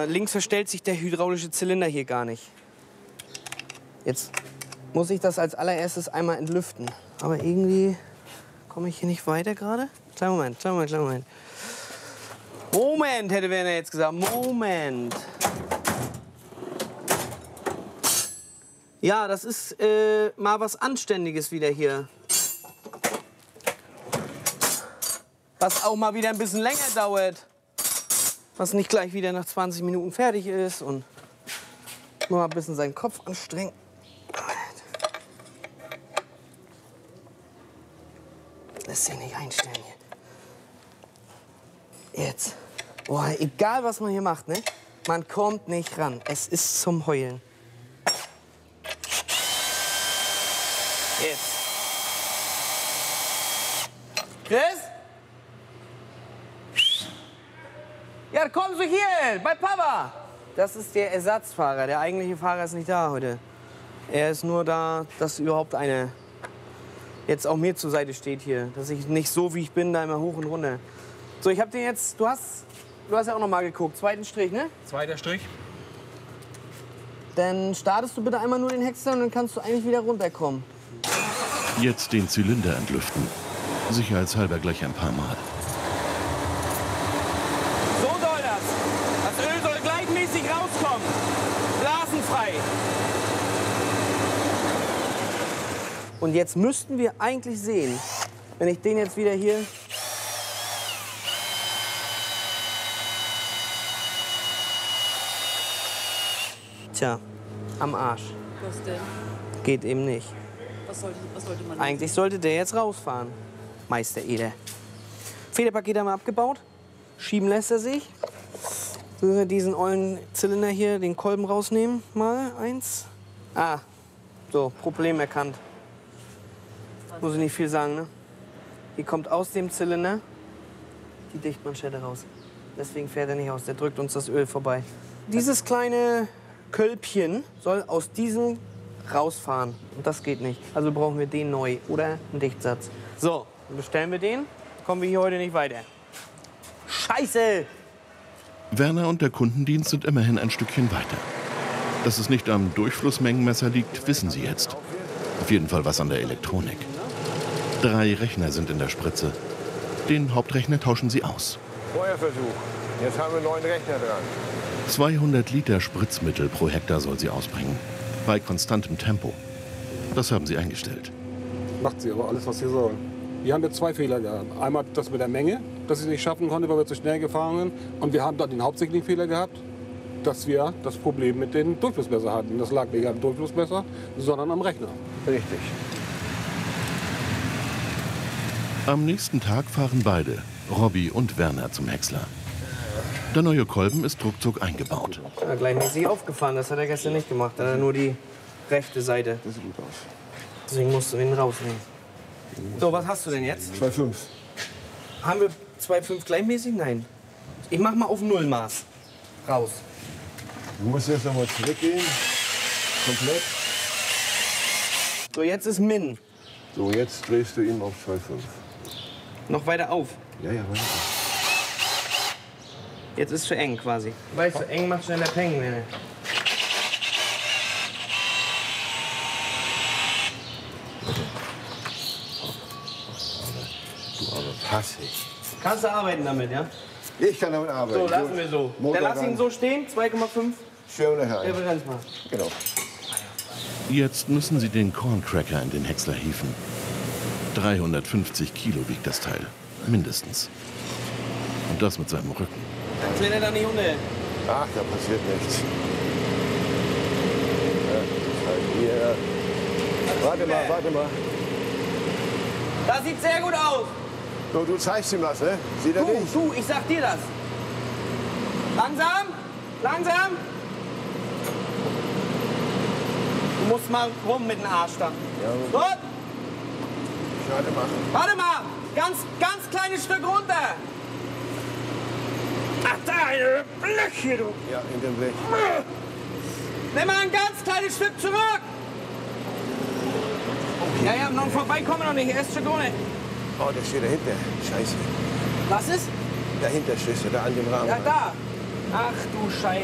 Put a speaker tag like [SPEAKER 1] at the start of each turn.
[SPEAKER 1] links verstellt sich der hydraulische Zylinder hier gar nicht. Jetzt muss ich das als allererstes einmal entlüften. Aber irgendwie komme ich hier nicht weiter gerade. Kleinen Moment, kleinen Moment, kleinen Moment. Moment, hätte Werner jetzt gesagt. Moment. Ja, das ist mal was Anständiges wieder hier. Was auch mal wieder ein bisschen länger dauert. Was nicht gleich wieder nach 20 Minuten fertig ist und nur mal ein bisschen seinen Kopf anstrengen. Lässt sich nicht einstellen hier. Jetzt. Boah, egal was man hier macht, ne? Man kommt nicht ran. Es ist zum Heulen. Jetzt. Chris? Ja, kommen Sie hier, bei Papa. Das ist der Ersatzfahrer. Der eigentliche Fahrer ist nicht da heute. Er ist nur da, dass überhaupt einer jetzt auch mir zur Seite steht hier. Dass ich nicht so, wie ich bin, da immer hoch und runter. So, ich hab den jetzt, du hast ja auch noch mal geguckt. Zweiten Strich, ne?
[SPEAKER 2] Zweiter Strich.
[SPEAKER 1] Dann startest du bitte einmal nur den Häcksler und dann kannst du eigentlich wieder runterkommen.
[SPEAKER 3] Jetzt den Zylinder entlüften. Sicherheitshalber gleich ein paar Mal.
[SPEAKER 1] So soll das. Das Öl soll gleichmäßig rauskommen. Blasenfrei. Und jetzt müssten wir eigentlich sehen, wenn ich den jetzt wieder hier... Tja, am Arsch.
[SPEAKER 4] Was denn?
[SPEAKER 1] Geht eben nicht.
[SPEAKER 4] Was sollte man
[SPEAKER 1] Eigentlich sollte der jetzt rausfahren, Meister Eder. Federpaket haben wir abgebaut. Schieben lässt er sich. So, wir diesen ollen Zylinder hier, den Kolben rausnehmen. Mal eins. Ah, so, Problem erkannt. Muss ich nicht viel sagen, ne? Die kommt aus dem Zylinder die Dichtmanschette raus. Deswegen fährt er nicht aus. Der drückt uns das Öl vorbei. Dieses kleine Kölbchen soll aus diesem rausfahren. Und das geht nicht. Also brauchen wir den neu oder einen Dichtsatz. So, dann bestellen wir den. Kommen wir hier heute nicht weiter. Scheiße!
[SPEAKER 3] Werner und der Kundendienst sind immerhin ein Stückchen weiter. Dass es nicht am Durchflussmengenmesser liegt, wissen sie jetzt. Auf jeden Fall was an der Elektronik. 3 Rechner sind in der Spritze. Den Hauptrechner tauschen sie aus.
[SPEAKER 5] Feuerversuch. Jetzt haben wir 9 Rechner dran.
[SPEAKER 3] 200 Liter Spritzmittel pro Hektar soll sie ausbringen. Bei konstantem Tempo. Das haben sie eingestellt.
[SPEAKER 6] Macht sie aber alles, was sie soll. Wir haben jetzt 2 Fehler gehabt. Einmal das mit der Menge, dass sie nicht schaffen konnte, weil wir zu schnell gefahren sind. Und wir haben dann den hauptsächlichen Fehler gehabt, dass wir das Problem mit den Durchflussmesser hatten. Das lag nicht am Durchflussmesser, sondern am Rechner.
[SPEAKER 5] Richtig.
[SPEAKER 3] Am nächsten Tag fahren beide, Robby und Werner, zum Häcksler. Der neue Kolben ist ruckzuck eingebaut.
[SPEAKER 1] Ja, gleichmäßig aufgefahren, das hat er gestern nicht gemacht. Da hat er nur die rechte Seite.
[SPEAKER 5] Das sieht gut aus.
[SPEAKER 1] Deswegen musst du ihn rausnehmen. So, was hast du denn jetzt?
[SPEAKER 5] 2,5.
[SPEAKER 1] Haben wir 2,5 gleichmäßig? Nein. Ich mach mal auf Nullmaß. Raus.
[SPEAKER 5] Du musst jetzt noch mal zurückgehen. Komplett.
[SPEAKER 1] So, jetzt ist Min.
[SPEAKER 5] So, jetzt drehst du ihn auf 2,5.
[SPEAKER 1] Noch weiter auf.
[SPEAKER 5] Ja, ja, weiter.
[SPEAKER 1] Jetzt ist zu eng quasi. Weißt du, eng macht schneller Peng. Ne?
[SPEAKER 5] Du aber passig.
[SPEAKER 1] Kannst du arbeiten damit, ja?
[SPEAKER 5] Ich kann damit arbeiten.
[SPEAKER 1] So, lassen wir so.
[SPEAKER 5] Motor
[SPEAKER 1] Dann lass ihn
[SPEAKER 5] ran.
[SPEAKER 1] so stehen, 2,5
[SPEAKER 5] Schön nachher.
[SPEAKER 1] Referenzmaß.
[SPEAKER 5] Genau.
[SPEAKER 3] Jetzt müssen sie den Corncracker in den Häcksler hieven. 350 Kilo wiegt das Teil. Mindestens. Und das mit seinem Rücken.
[SPEAKER 1] Dann klettert er nicht unter.
[SPEAKER 5] Ach, da passiert nichts. Ja, hier. Warte mal, warte mal.
[SPEAKER 1] Das sieht sehr gut aus.
[SPEAKER 5] So, du zeigst ihm was, ne? Sieht er nicht?
[SPEAKER 1] Du, ich sag dir das. Langsam, langsam. Du musst mal rum mit dem Arsch dann.
[SPEAKER 5] Ja,
[SPEAKER 1] Gut.
[SPEAKER 5] schade machen.
[SPEAKER 1] Warte mal, ganz kleines Stück runter. Ach, da, ein Blöckchen, du.
[SPEAKER 5] Ja, in dem Weg.
[SPEAKER 1] Nimm mal ein ganz kleines Stück zurück. Ja, ja, noch vorbeikommen wir noch nicht. Erst Stück ohne.
[SPEAKER 5] Oh, der steht dahinter. Scheiße.
[SPEAKER 1] Was ist?
[SPEAKER 5] Dahinter stehst du, da an dem Rahmen.
[SPEAKER 1] Ja, da. Ach du Scheiße.